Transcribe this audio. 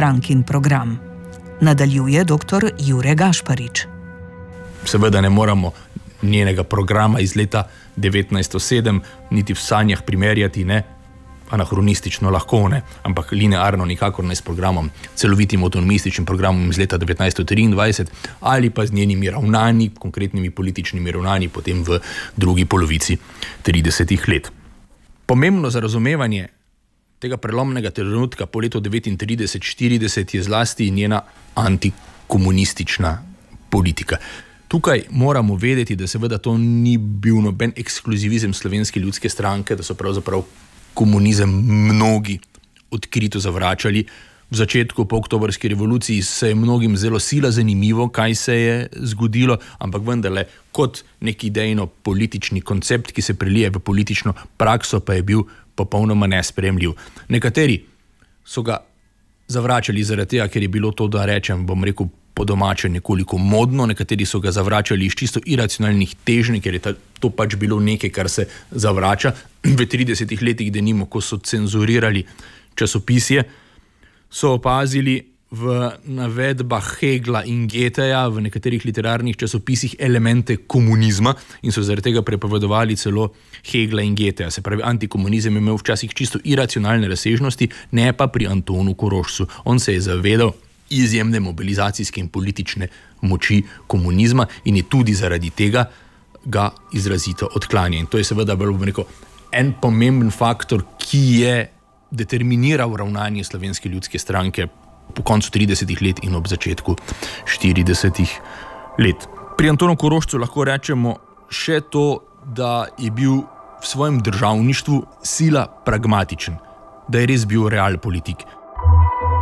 strankin program. Nadaljuje dr. Jure Gašparič. Seveda ne moramo njenega programa iz leta 1907 niti v sanjah primerjati, ne, anahronistično lahko, ne, ampak linearno nikakor ne s programom, celovitim avtonomističnim programom iz leta 1923 ali pa z njenimi ravnanji, konkretnimi političnimi ravnanji potem v drugi polovici 30 let. Pomembno za razumevanje tega prelomnega trenutka po letu 1939-40 je zlasti njena antikomunistična politika. Tukaj moramo vedeti, da seveda to ni bil noben ekskluzivizem Slovenske ljudske stranke, da so pravzaprav komunizem mnogi odkrito zavračali. V začetku po oktobrski revoluciji se je mnogim zelo sila zanimivo, kaj se je zgodilo, ampak vendarle kot nek idejno-politični koncept, ki se prelije v politično prakso, pa je bil popolnoma nesprejemljiv. Nekateri so ga zavračali zaradi tega, ker je bilo to, da rečem, bom rekel, po domače nekoliko modno, nekateri so ga zavračali iz čisto iracionalnih težnj, ker je to pač bilo nekaj, kar se zavrača. V 30 letih, denimo, ko so cenzurirali časopisje, so opazili v navedbah Hegla in Goetheja v nekaterih literarnih časopisih elemente komunizma in so zaradi tega prepovedovali celo Hegla in Goetheja. Se pravi, antikomunizem je imel včasih čisto iracionalne razsežnosti, ne pa pri Antonu Korošcu. On se je zavedal izjemne mobilizacijske in politične moči komunizma in je tudi zaradi tega ga izrazito odklanja. In to je seveda bolj, bom rekel, en pomemben faktor, ki je determiniral ravnanje Slovenske ljudske stranke po koncu 30 let in ob začetku 40 let. Pri Antonu Korošcu lahko rečemo še to, da je bil v svojem državništvu sila pragmatičen, da je res bil realpolitik.